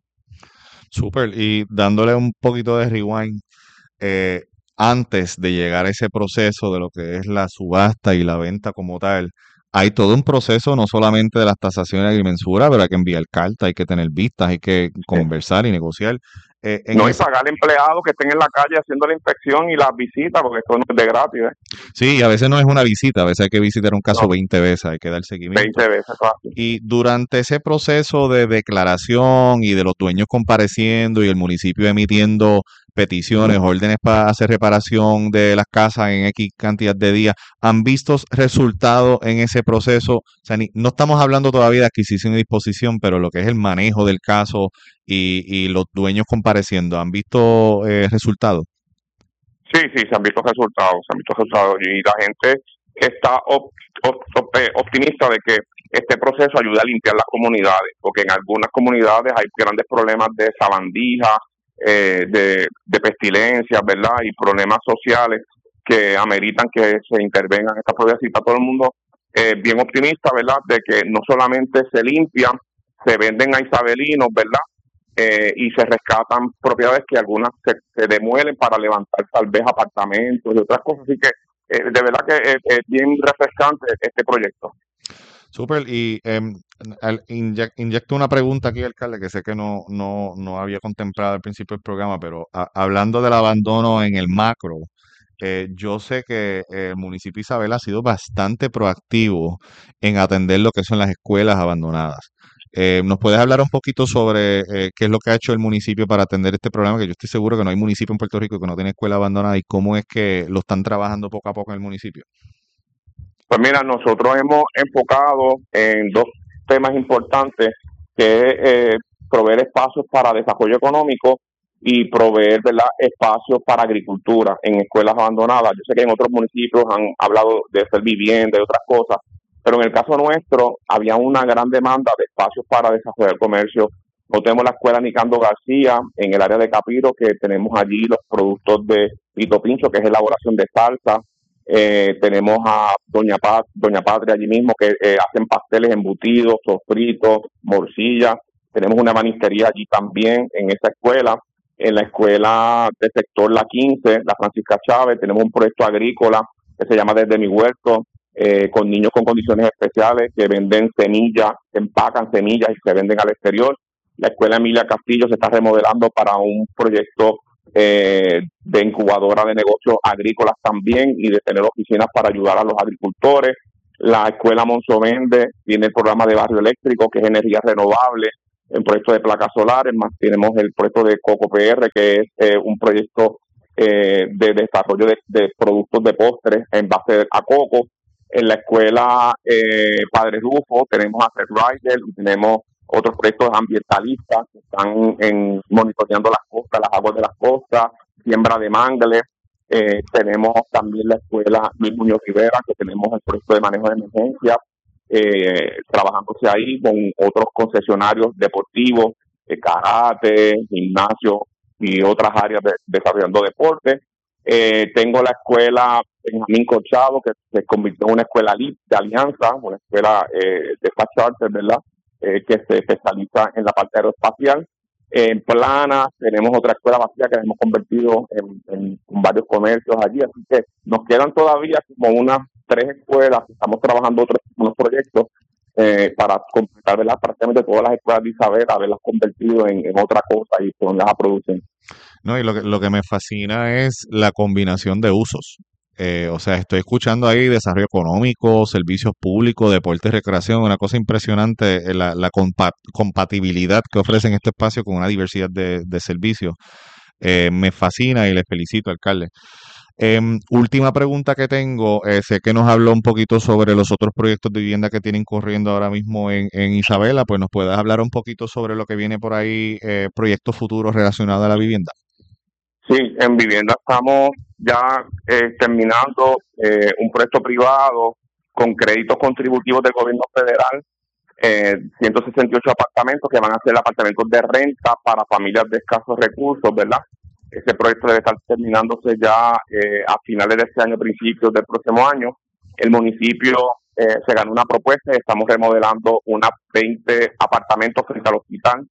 Súper. Y dándole un poquito de rewind, eh, antes de llegar a ese proceso de lo que es la subasta y la venta como tal, hay todo un proceso, no solamente de las tasaciones y mensura, pero hay que enviar cartas, hay que tener vistas, hay que conversar y negociar. Eh, en No, y ese, pagar empleados que estén en la calle haciendo la inspección y las visitas, porque esto no es de gratis, ¿eh? sí, a veces no es una visita, a veces hay que visitar un caso No, veinte veces, hay que dar seguimiento. veinte veces fácil. Y durante ese proceso de declaración y de los dueños compareciendo y el municipio emitiendo peticiones, órdenes para hacer reparación de las casas en X cantidad de días, ¿han visto resultados en ese proceso? O sea, ni- no estamos hablando todavía de adquisición y disposición, pero lo que es el manejo del caso y, y los dueños compareciendo, ¿han visto eh, resultados? Sí, sí, se han visto resultados, se han visto resultados y la gente está op- op- op- eh, optimista de que este proceso ayuda a limpiar las comunidades, porque en algunas comunidades hay grandes problemas de sabandija, eh, de, de pestilencias, ¿verdad? Y problemas sociales que ameritan que se intervengan estas propiedades y está todo el mundo eh, bien optimista, ¿verdad? De que no solamente se limpian, se venden a isabelinos, ¿verdad? Eh, y se rescatan propiedades que algunas se, se demuelen para levantar tal vez apartamentos y otras cosas. Así que eh, de verdad que es, es bien refrescante este proyecto. Súper, y em, al- inyec- inyecto una pregunta aquí, alcalde, que sé que no, no, no había contemplado al principio del programa, pero a- hablando del abandono en el macro, eh, yo sé que el municipio de Isabel ha sido bastante proactivo en atender lo que son las escuelas abandonadas. Eh, ¿nos puedes hablar un poquito sobre eh, qué es lo que ha hecho el municipio para atender este problema? Que yo estoy seguro que no hay municipio en Puerto Rico que no tiene escuela abandonada y cómo es que lo están trabajando poco a poco en el municipio. Pues mira, nosotros hemos enfocado en dos temas importantes, que es eh, proveer espacios para desarrollo económico y proveer, ¿verdad?, espacios para agricultura en escuelas abandonadas. Yo sé que en otros municipios han hablado de hacer vivienda y otras cosas, pero en el caso nuestro había una gran demanda de espacios para desarrollar comercio. No tenemos la escuela Nicando García en el área de Capiro, que tenemos allí los productos de Pito Pincho, que es elaboración de salsa. Eh, tenemos a Doña Pat, Doña Patria allí mismo, que eh, hacen pasteles embutidos, sofritos, morcilla. tenemos una banistería allí también en esa escuela. En la escuela del sector La quince, la Francisca Chávez, tenemos un proyecto agrícola que se llama Desde mi Huerto, eh, con niños con condiciones especiales que venden semillas, empacan semillas y se venden al exterior. La escuela Emilia Castillo se está remodelando para un proyecto eh, de incubadora de negocios agrícolas también y de tener oficinas para ayudar a los agricultores. La escuela Monzo Vende tiene el programa de barrio eléctrico, que es energía renovable, el proyecto de placas solares, más tenemos el proyecto de Coco P R, que es eh, un proyecto eh, de desarrollo de, de productos de postres en base a coco. En la escuela eh, Padre Rufo tenemos a Seth Rider y tenemos otros proyectos ambientalistas que están en, monitoreando las costas, las aguas de las costas, siembra de mangles. Eh, tenemos también la escuela Luis Muñoz Rivera, que tenemos el proyecto de manejo de emergencia, eh, trabajándose ahí con otros concesionarios deportivos, eh, karate, gimnasio y otras áreas de, desarrollando deporte. Eh, tengo la escuela Benjamín Corchado, que se convirtió en una escuela de alianza, una escuela eh, de Fast Charter, ¿verdad? Eh, que se especializa en la parte aeroespacial. En Plana tenemos otra escuela vacía que hemos convertido en, en, en varios comercios allí, así que nos quedan todavía como unas tres escuelas, estamos trabajando otros unos proyectos eh, para completar, ¿verdad?, prácticamente todas las escuelas de Isabel, haberlas convertido en, en otra cosa y ponerlas a producir. No, y lo que, lo que me fascina es la combinación de usos. Eh, o sea, estoy escuchando ahí desarrollo económico, servicios públicos, deporte y recreación, una cosa impresionante, eh, la, la compa compatibilidad que ofrecen este espacio con una diversidad de, de servicios. Eh, me fascina y les felicito, alcalde. Eh, última pregunta que tengo, eh, sé que nos habló un poquito sobre los otros proyectos de vivienda que tienen corriendo ahora mismo en, en Isabela, pues nos puedes hablar un poquito sobre lo que viene por ahí, eh, proyectos futuros relacionados a la vivienda. Sí, en vivienda estamos ya eh, terminando eh, un proyecto privado con créditos contributivos del gobierno federal, eh, ciento sesenta y ocho apartamentos que van a ser apartamentos de renta para familias de escasos recursos, ¿verdad? Ese proyecto debe estar terminándose ya eh, a finales de este año, principios del próximo año. El municipio eh, se ganó una propuesta y estamos remodelando unas veinte apartamentos frente al hospital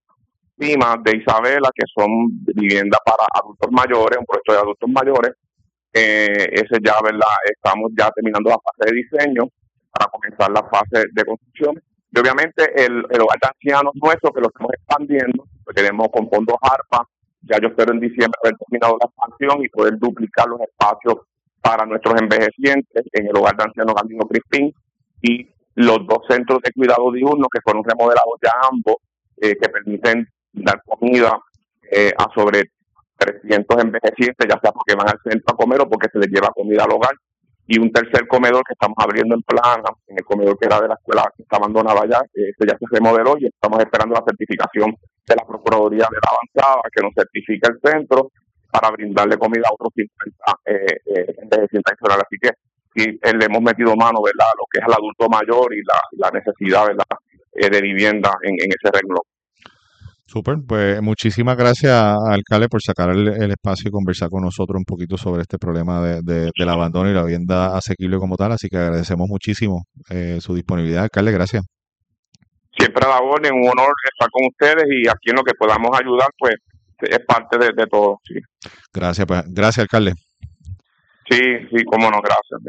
de Isabela, que son viviendas para adultos mayores, un proyecto de adultos mayores. Eh, ese ya, ¿verdad? Estamos ya terminando la fase de diseño para comenzar la fase de construcción. Y obviamente el, el hogar de ancianos nuestro, que lo estamos expandiendo, lo tenemos con fondos ARPA. Ya yo espero en diciembre haber terminado la expansión y poder duplicar los espacios para nuestros envejecientes en el hogar de ancianos Galdino Crispín y los dos centros de cuidado diurno que fueron remodelados ya ambos, eh, que permiten dar comida eh, a sobre trescientos envejecientes, ya sea porque van al centro a comer o porque se les lleva comida al hogar. Y un tercer comedor que estamos abriendo en Plana, en el comedor que era de la escuela que está abandonada ya, este ya se remodeló y estamos esperando la certificación de la Procuraduría de la Avanzada que nos certifica el centro para brindarle comida a otros cincuenta eh, eh, envejecientes adicionales. Así que sí, eh, le hemos metido mano, ¿verdad?, lo que es el adulto mayor y la, la necesidad, ¿verdad?, eh, de vivienda en, en ese renglón. Súper, pues muchísimas gracias, alcalde, por sacar el, el espacio y conversar con nosotros un poquito sobre este problema de, de, del abandono y la vivienda asequible como tal, así que agradecemos muchísimo eh, su disponibilidad, alcalde, gracias. Siempre a la orden, un honor estar con ustedes y aquí en lo que podamos ayudar, pues es parte de, de todo. Sí. Gracias, pues, gracias, alcalde. Sí, sí, cómo no, gracias.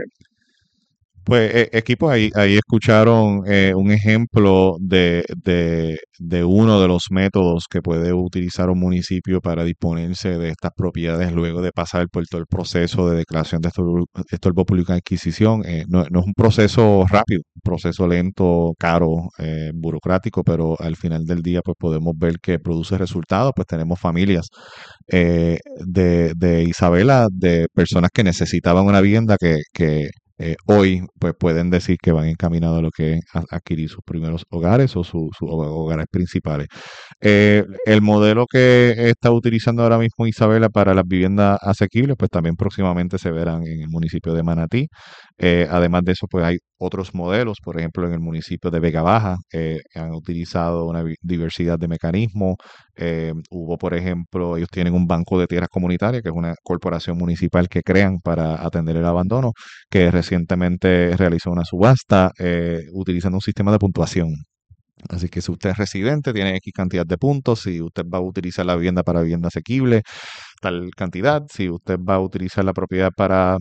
Pues eh, equipo, ahí, ahí escucharon eh, un ejemplo de, de, de uno de los métodos que puede utilizar un municipio para disponerse de estas propiedades luego de pasar por todo el proceso de declaración de estorbo, estorbo público de adquisición. Eh, no, no es un proceso rápido, un proceso lento, caro, eh, burocrático, pero al final del día pues podemos ver que produce resultados. Pues tenemos familias eh, de, de Isabela, de personas que necesitaban una vivienda que... que Eh, hoy pues pueden decir que van encaminados a lo que es a adquirir sus primeros hogares o sus su hogares principales. Eh, el modelo que está utilizando ahora mismo Isabela para las viviendas asequibles, pues también próximamente se verán en el municipio de Manatí. Eh, además de eso, pues hay otros modelos, por ejemplo, en el municipio de Vega Baja, eh, han utilizado una diversidad de mecanismos. Eh, hubo, por ejemplo, ellos tienen un banco de tierras comunitarias, que es una corporación municipal que crean para atender el abandono, que recientemente realizó una subasta eh, utilizando un sistema de puntuación. Así que si usted es residente, tiene X cantidad de puntos. Si usted va a utilizar la vivienda para vivienda asequible, tal cantidad. Si usted va a utilizar la propiedad para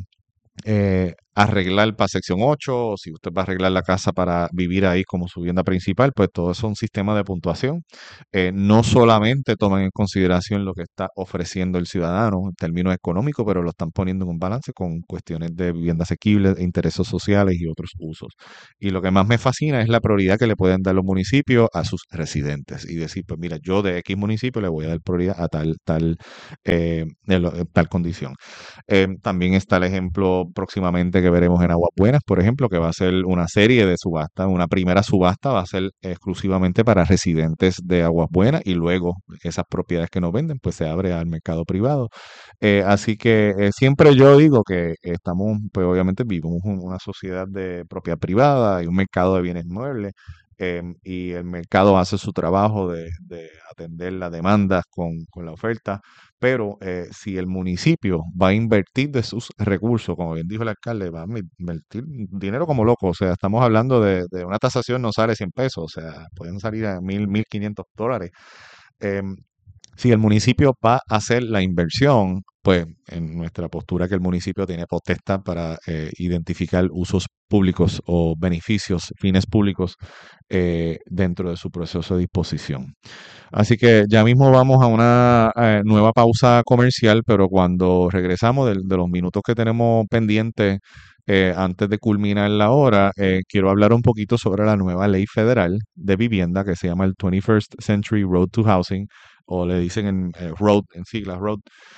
eh, arreglar para sección ocho, o si usted va a arreglar la casa para vivir ahí como su vivienda principal, pues todo eso es un sistema de puntuación. Eh, no solamente toman en consideración lo que está ofreciendo el ciudadano en términos económicos, pero lo están poniendo en un balance con cuestiones de vivienda asequible, intereses sociales y otros usos. Y lo que más me fascina es la prioridad que le pueden dar los municipios a sus residentes y decir, pues mira, yo de X municipio le voy a dar prioridad a tal, tal, eh, tal condición. Eh, también está el ejemplo próximamente que veremos en Aguas Buenas, por ejemplo, que va a ser una serie de subastas. Una primera subasta va a ser exclusivamente para residentes de Aguas Buenas y luego esas propiedades que nos venden, pues se abre al mercado privado. Eh, así que eh, siempre yo digo que estamos, pues obviamente vivimos en una sociedad de propiedad privada y un mercado de bienes muebles. Eh, y el mercado hace su trabajo de, de atender las demandas con, con la oferta, pero eh, si el municipio va a invertir de sus recursos, como bien dijo el alcalde, va a invertir dinero como loco, o sea, estamos hablando de, de una tasación no sale cien pesos, o sea, pueden salir a mil, mil quinientos dólares. Eh, si el municipio va a hacer la inversión, pues en nuestra postura que el municipio tiene potestad para eh, identificar usos públicos o beneficios, fines públicos eh, dentro de su proceso de disposición. Así que ya mismo vamos a una eh, nueva pausa comercial, pero cuando regresamos de, de los minutos que tenemos pendientes eh, antes de culminar la hora, eh, quiero hablar un poquito sobre la nueva ley federal de vivienda que se llama el twenty-first Century Road to Housing, o le dicen en eh, road, en siglas road,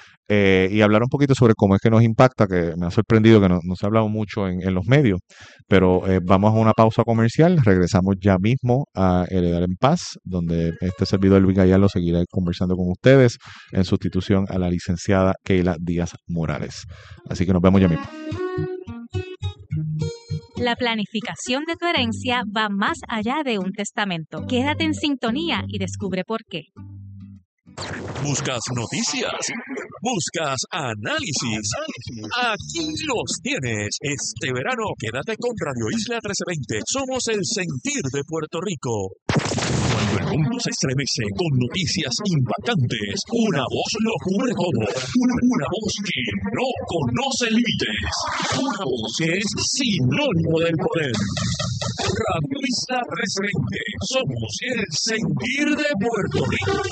eh, y hablar un poquito sobre cómo es que nos impacta, que me ha sorprendido que no, no se ha hablado mucho en, en los medios, pero eh, vamos a una pausa comercial, regresamos ya mismo a Heredar en Paz, donde este servidor Luis Gallardo seguirá conversando con ustedes en sustitución a la licenciada Keila Díaz Morales. Así que nos vemos ya mismo. La planificación de tu herencia va más allá de un testamento. Quédate en sintonía y descubre por qué. Buscas noticias, buscas análisis. Aquí los tienes. Este verano quédate con Radio Isla trece veinte. Somos el sentir de Puerto Rico. Cuando el mundo se estremece con noticias impactantes, una voz lo cubre todo. Una, una voz que no conoce límites. Una voz que es sinónimo del poder. Radio Isla trece veinte. Somos el sentir de Puerto Rico.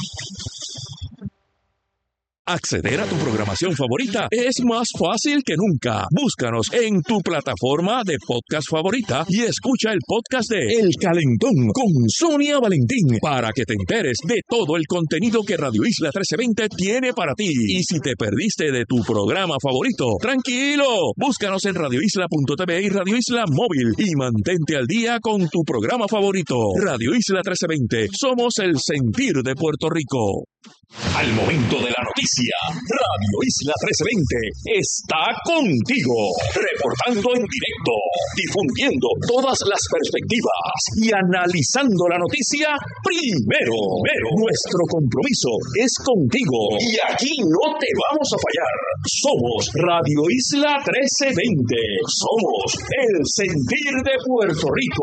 Acceder a tu programación favorita es más fácil que nunca. Búscanos en tu plataforma de podcast favorita y escucha el podcast de El Calentón con Sonia Valentín para que te enteres de todo el contenido que Radio Isla trece veinte tiene para ti. Y si te perdiste de tu programa favorito, tranquilo, búscanos en radio isla punto t v y Radio Isla Móvil y mantente al día con tu programa favorito. Radio Isla trece veinte, somos el sentir de Puerto Rico. Al momento de la noticia, Radio Isla trece veinte está contigo, reportando en directo, difundiendo todas las perspectivas y analizando la noticia primero. Pero nuestro compromiso es contigo y aquí no te vamos a fallar. Somos Radio Isla trece veinte, somos el sentir de Puerto Rico.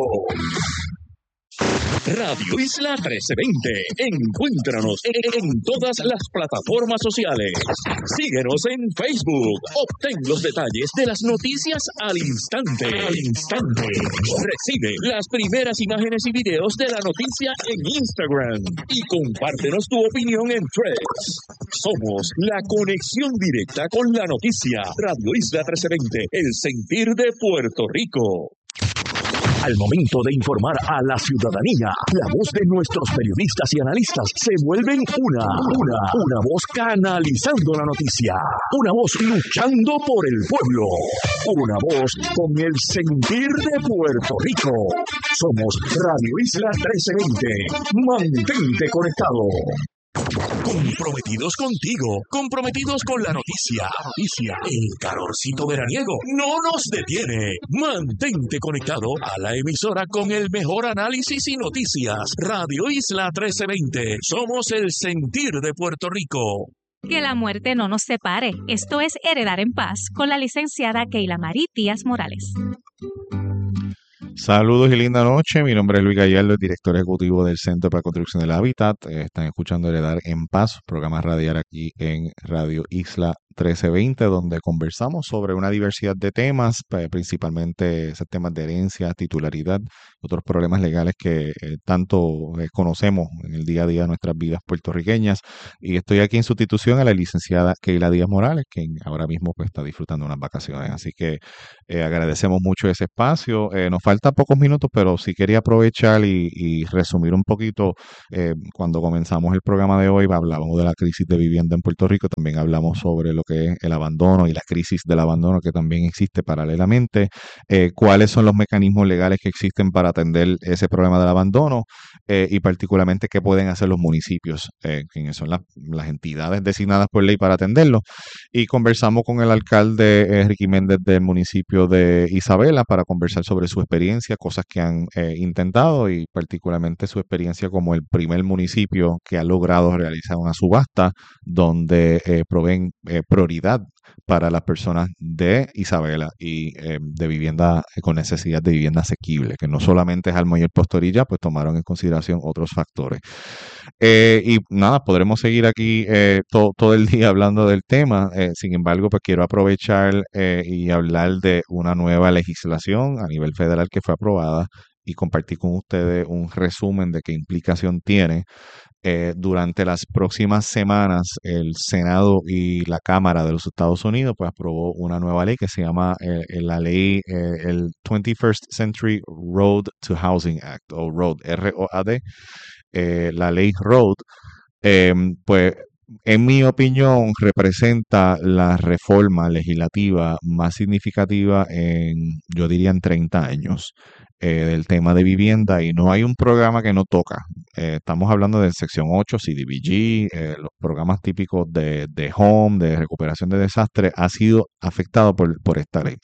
Radio Isla trece veinte. Encuéntranos en, en todas las plataformas sociales. Síguenos en Facebook. Obtén los detalles de las noticias al instante. Al instante. Recibe las primeras imágenes y videos de la noticia en Instagram. Y compártenos tu opinión en Threads. Somos la conexión directa con la noticia. Radio Isla trece veinte. El sentir de Puerto Rico. Al momento de informar a la ciudadanía, la voz de nuestros periodistas y analistas se vuelven una, una, una voz canalizando la noticia, una voz luchando por el pueblo, una voz con el sentir de Puerto Rico. Somos Radio Isla trece veinte. Mantente conectado. Comprometidos contigo, comprometidos con la noticia, noticia. El calorcito veraniego no nos detiene. Mantente conectado a la emisora con el mejor análisis y noticias. Radio Isla trece veinte. Somos el sentir de Puerto Rico. Que la muerte no nos separe. Esto es Heredar en Paz con la licenciada Keila Marie Díaz Morales. Saludos y linda noche. Mi nombre es Luis Gallardo, director ejecutivo del Centro para Construcción del Hábitat. Eh, están escuchando Heredar en Paz, programa radial aquí en Radio Isla trece veinte, donde conversamos sobre una diversidad de temas, eh, principalmente esos temas de herencia, titularidad, otros problemas legales que eh, tanto eh, conocemos en el día a día de nuestras vidas puertorriqueñas. Y estoy aquí en sustitución a la licenciada Keila Díaz Morales, quien ahora mismo pues, está disfrutando unas vacaciones. Así que eh, agradecemos mucho ese espacio. Eh, nos faltan pocos minutos, pero sí quería aprovechar y, y resumir un poquito. Eh, cuando comenzamos el programa de hoy, hablábamos de la crisis de vivienda en Puerto Rico, también hablamos sobre lo que es el abandono y la crisis del abandono que también existe paralelamente, eh, cuáles son los mecanismos legales que existen para atender ese problema del abandono eh, y particularmente qué pueden hacer los municipios, eh, quienes son las, las entidades designadas por ley para atenderlo. Y conversamos con el alcalde eh, Ricky Méndez del municipio de Isabela para conversar sobre su experiencia, cosas que han eh, intentado y particularmente su experiencia como el primer municipio que ha logrado realizar una subasta donde eh, proveen eh, prioridad para las personas de Isabela y eh, de vivienda eh, con necesidad de vivienda asequible, que no solamente es Almo y el Postorilla, pues tomaron en consideración otros factores. Eh, y nada, podremos seguir aquí eh, to- todo el día hablando del tema. Eh, sin embargo, pues quiero aprovechar eh, y hablar de una nueva legislación a nivel federal que fue aprobada y compartir con ustedes un resumen de qué implicación tiene. Eh, durante las próximas semanas, el Senado y la Cámara de los Estados Unidos pues aprobó una nueva ley que se llama eh, eh, la ley, eh, el twenty-first Century Road to Housing Act, o ROAD, R O A D, eh, la ley ROAD. eh, pues en mi opinión representa la reforma legislativa más significativa en, yo diría, en treinta años eh, del tema de vivienda, y no hay un programa que no toca. Eh, estamos hablando de sección ocho, C D B G, eh, los programas típicos de, de home, de recuperación de desastres, ha sido afectado por, por esta ley.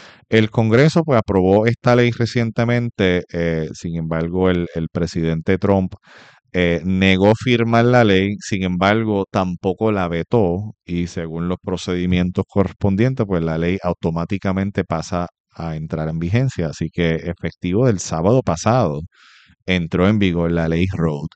El Congreso pues aprobó esta ley recientemente, eh, sin embargo el, el presidente Trump eh, negó firmar la ley, sin embargo tampoco la vetó y según los procedimientos correspondientes pues la ley automáticamente pasa a entrar en vigencia, así que efectivo del sábado pasado entró en vigor la ley ROAD,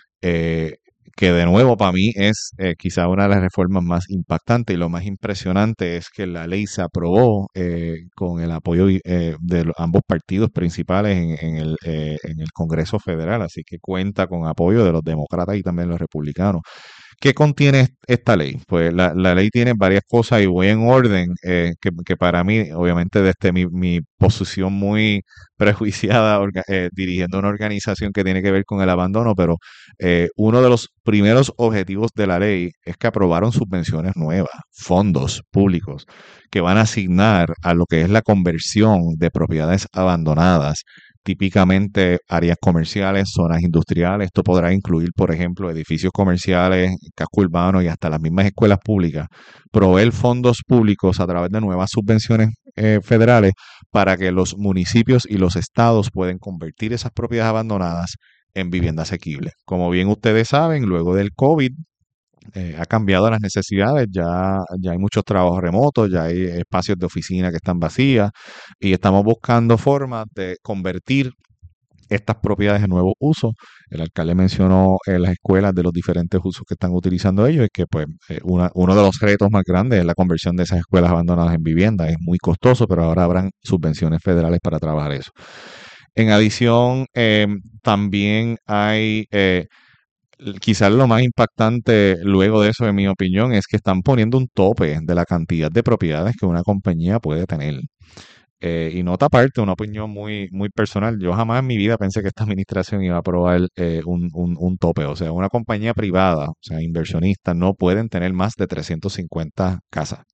eh, que de nuevo para mí es eh, quizá una de las reformas más impactantes, y lo más impresionante es que la ley se aprobó eh, con el apoyo eh, de los, ambos partidos principales en, en, el, eh, en el Congreso Federal, así que cuenta con apoyo de los demócratas y también los republicanos. ¿Qué contiene esta ley? Pues la, la ley tiene varias cosas y voy en orden, eh, que, que para mí, obviamente desde mi, mi posición muy prejuiciada orga- eh, dirigiendo una organización que tiene que ver con el abandono, pero eh, uno de los primeros objetivos de la ley es que aprobaron subvenciones nuevas, fondos públicos que van a asignar a lo que es la conversión de propiedades abandonadas, típicamente áreas comerciales, zonas industriales. Esto podrá incluir, por ejemplo, edificios comerciales, casco urbano y hasta las mismas escuelas públicas. Proveer fondos públicos a través de nuevas subvenciones eh, federales para que los municipios y los estados puedan convertir esas propiedades abandonadas en vivienda asequible. Como bien ustedes saben, luego del COVID, eh, ha cambiado las necesidades, ya, ya hay muchos trabajos remotos, ya hay espacios de oficina que están vacías y estamos buscando formas de convertir estas propiedades en nuevo uso. El alcalde mencionó eh, las escuelas de los diferentes usos que están utilizando ellos, y que pues eh, una, uno de los retos más grandes es la conversión de esas escuelas abandonadas en vivienda. Es muy costoso, pero ahora habrán subvenciones federales para trabajar eso. En adición, eh, también hay... Eh, Quizás lo más impactante luego de eso, en mi opinión, es que están poniendo un tope de la cantidad de propiedades que una compañía puede tener. Eh, y nota aparte, una opinión muy, muy personal, yo jamás en mi vida pensé que esta administración iba a aprobar eh, un, un, un tope. O sea, una compañía privada, o sea, inversionistas, no pueden tener más de trescientas cincuenta casas.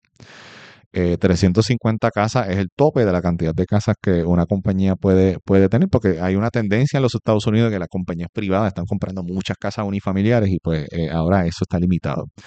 Eh, trescientas cincuenta casas es el tope de la cantidad de casas que una compañía puede, puede tener, porque hay una tendencia en los Estados Unidos que las compañías privadas están comprando muchas casas unifamiliares y pues eh, ahora eso está limitado.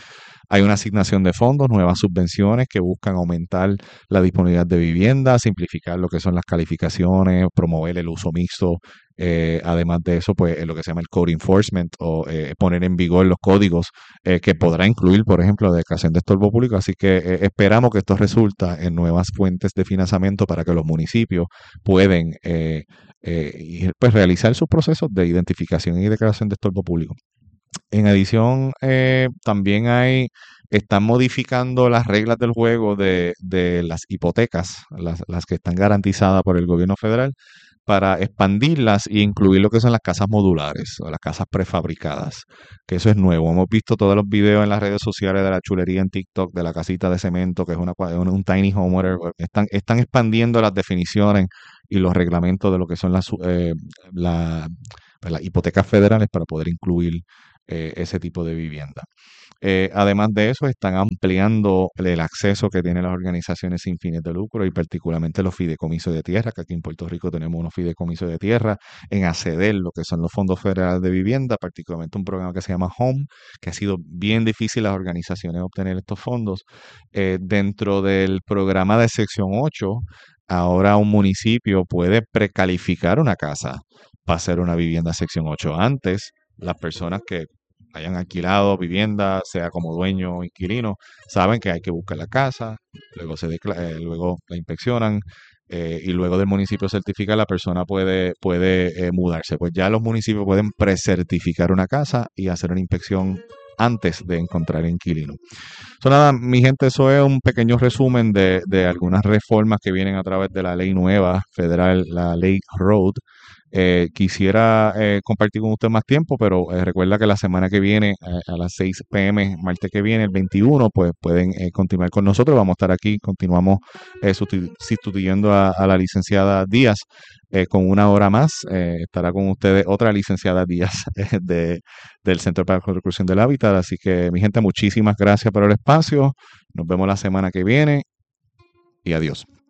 Hay una asignación de fondos, nuevas subvenciones que buscan aumentar la disponibilidad de vivienda, simplificar lo que son las calificaciones, promover el uso mixto. Eh, además de eso, pues es lo que se llama el code enforcement o eh, poner en vigor los códigos eh, que podrá incluir, por ejemplo, la declaración de estorbo público. Así que eh, esperamos que esto resulta en nuevas fuentes de financiamiento para que los municipios puedan eh, eh, y, pues, realizar sus procesos de identificación y declaración de estorbo público. En adición, eh, también hay, están modificando las reglas del juego de, de las hipotecas, las, las que están garantizadas por el gobierno federal, para expandirlas e incluir lo que son las casas modulares o las casas prefabricadas, que eso es nuevo. Hemos visto todos los videos en las redes sociales de la chulería en TikTok, de la casita de cemento, que es una, un, un tiny home, whatever. Están, están expandiendo las definiciones y los reglamentos de lo que son las, eh, la, las hipotecas federales para poder incluir eh, ese tipo de vivienda. Eh, además de eso, están ampliando el acceso que tienen las organizaciones sin fines de lucro y particularmente los fideicomisos de tierra, que aquí en Puerto Rico tenemos unos fideicomisos de tierra, en acceder lo que son los fondos federales de vivienda, particularmente un programa que se llama Home, que ha sido bien difícil las organizaciones obtener estos fondos. Eh, dentro del programa de sección ocho, ahora un municipio puede precalificar una casa para hacer una vivienda sección ocho. Antes, las personas que hayan alquilado vivienda, sea como dueño o inquilino, saben que hay que buscar la casa, luego se decla- eh, luego la inspeccionan eh, y luego del municipio certifica, la persona puede, puede eh, mudarse. Pues ya los municipios pueden precertificar una casa y hacer una inspección antes de encontrar inquilino. So, nada, mi gente, eso es un pequeño resumen de, de algunas reformas que vienen a través de la ley nueva federal, la ley Road. Eh, quisiera eh, compartir con usted más tiempo, pero eh, recuerda que la semana que viene, eh, a las seis pe eme, martes que viene, el veintiuno, pues pueden eh, continuar con nosotros. Vamos a estar aquí, continuamos eh, sustitu- sustituyendo a, a la licenciada Díaz eh, con una hora más. Eh, estará con ustedes otra licenciada Díaz eh, de, del Centro para la Construcción del Hábitat. Así que, mi gente, muchísimas gracias por el espacio. Nos vemos la semana que viene y adiós.